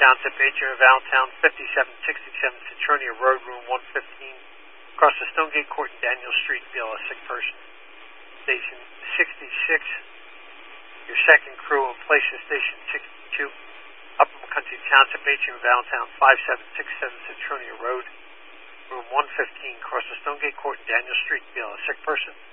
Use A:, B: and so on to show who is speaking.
A: Township, Atrium of Allentown, 5767 Citronia Road, room 115, across the Stonegate Court and Daniel Street, BLS sick person. Station 66, your second crew in place in Station 62, Upper McCountry Township, Atrium of Allentown, 5767 Citronia Road, room 115, across the Stonegate Court and Daniel Street, BLS sick person.